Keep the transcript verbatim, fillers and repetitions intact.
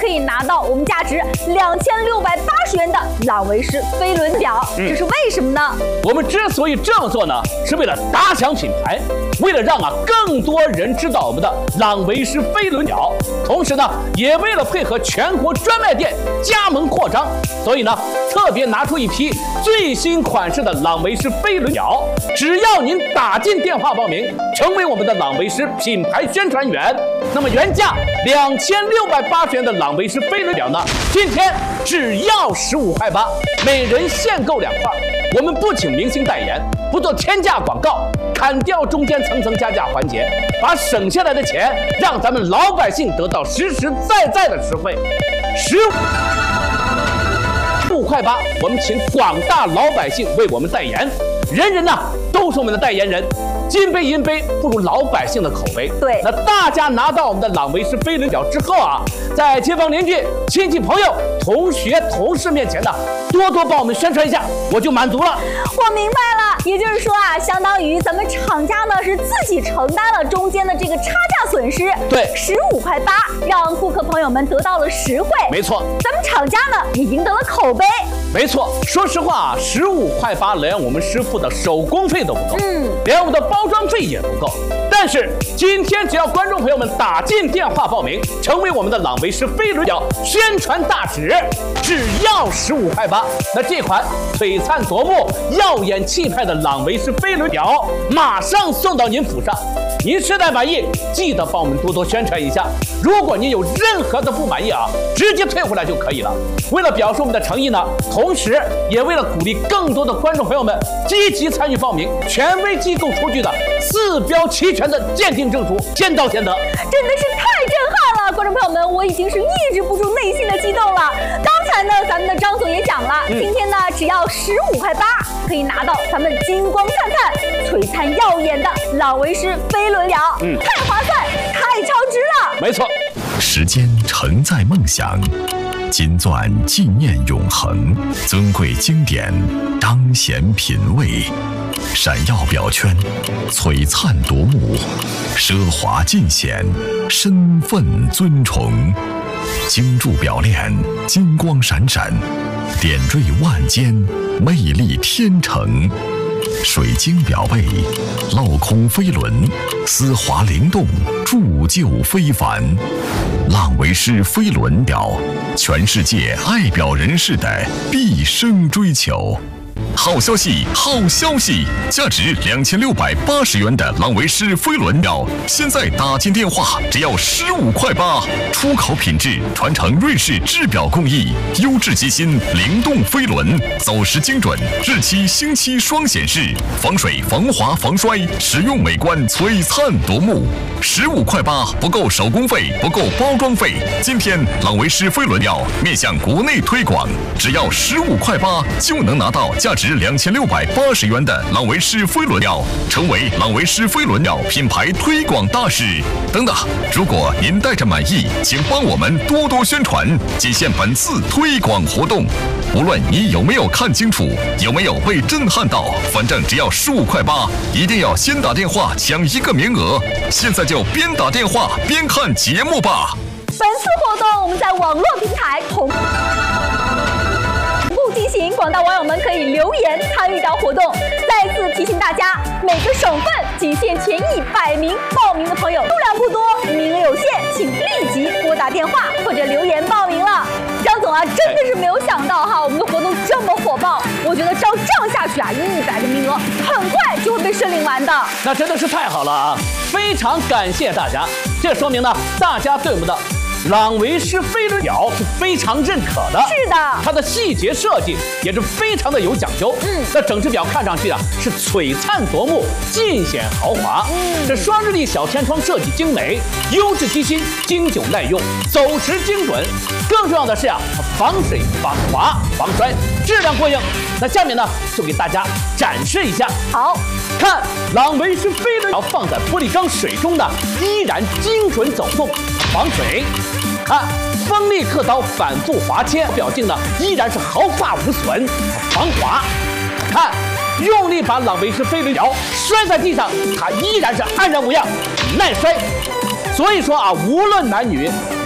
以拿到我们价值两千六百八十元的朗维诗飞轮表。嗯、这是为什么呢？ 我们之所以这么做呢，是为了打响品牌，为了让啊更多人知道我们的朗维诗飞轮表，同时呢，也为了配合全国专卖店加盟扩张，所以呢，特别拿出一批最新款式的朗维诗飞轮表。只要您打进电话报名，成为我们的朗维诗品牌宣传员，那么原价两千六百八十元的朗维诗飞轮表呢，今天只要十五块八，每人限购两块。我们不请明星代言，不做天价广告，砍掉中间层层加价环节，把省下来的钱让咱们老百姓得到实实在在的实惠。十五块八，我们请广大老百姓为我们代言，人人呢都是我们的代言人。金杯银杯不如老百姓的口碑。 对， 那大家拿到我们的朗维诗飞轮表之后啊，在街坊邻居、亲戚朋友、同学、同事面前呢，多多帮我们宣传一下，我就满足了。 我明白了，也就是说啊，相当于咱们厂家呢是自己承担了中间的这个差价损失。 对， 十五块八，让顾客朋友们得到了实惠。 没错， 咱们厂家呢也赢得了口碑。 没错，说实话啊，十五块八连我们师傅的手工费都不够， 嗯， 连我们的包装费也不够。但是今天只要观众朋友们打进电话报名，成为我们的朗维诗飞轮表宣传大使，只要十五块八，那这款璀璨夺目、耀眼气派的朗维诗飞轮表马上送到您府上。您实在满意，记得帮我们多多宣传一下。如果您有任何的不满意啊，直接退回来就可以了。为了表示我们的诚意呢，同时也为了鼓励更多的观众朋友们积极参与报名，权威机构出具的四标齐全的鉴定证书，先到先得， 真的是太震撼了！观众朋友们，我已经是抑制不住内心的激动了。刚才呢，咱们的张总也讲了，嗯、今天呢只要十五块八，可以拿到咱们金光灿灿、璀璨耀眼的朗维诗飞轮表，嗯，太划算，太超值了。 没错， 时间承载梦想，金钻纪念永恒，尊贵经典彰显品味，闪耀表圈璀璨夺目，奢华尽显身份尊崇，精铸表链金光闪闪，点缀万间魅力天成，水晶表背镂空飞轮，丝滑灵动铸就非凡。朗维诗飞轮表，全世界爱表人士的毕生追求。好消息，好消息！价值两千六百八十元的朗维诗飞轮表，现在打进电话只要十五块八，出口品质，传承瑞士制表工艺，优质机芯，灵动飞轮，走时精准，日期星期双显示，防水、防滑、防摔，实用美观，璀璨夺目。十五块八不够手工费，不够包装费。今天朗维诗飞轮表面向国内推广，只要十五块八就能拿到价值两千六百八十元的朗维诗飞轮表，成为朗维诗飞轮表品牌推广大使。等等，如果您带着满意，请帮我们多多宣传，仅限本次推广活动。无论你有没有看清楚，有没有被震撼到，反正只要十五块八，一定要先打电话抢一个名额。现在就边打电话边看节目吧。 本次活动我们在网络平台同步进行，广大网友们可以留言参与到活动。再次提醒大家，每个省份仅限前一百名报名的朋友，数量不多，名额有限，请立即拨打电话或者留言报名了。张总啊，真的是没有想到哈，我们的活动这么火爆。我觉得照这样下去啊，一百个名额很快就会被申领完的。 那真的是太好了啊！非常感谢大家，这说明呢，大家对我们的朗维诗飞轮表是非常认可的。 是的， 它的细节设计也是非常的有讲究。嗯，那整只表看上去啊是璀璨夺目，尽显豪华。嗯，这双日历小天窗设计精美，优质机芯，经久耐用，走时精准。更重要的是啊，它防水、防滑、防摔，质量过硬。那下面呢，就给大家展示一下。 好， 看朗维诗飞轮表放在玻璃缸水中呢，依然精准走动，防水。看锋利刻刀反复划切，表径呢依然是毫发无损，防滑。看用力把朗维诗飞轮表摔在地上，它依然是安然无恙，耐摔。所以说啊，无论男女，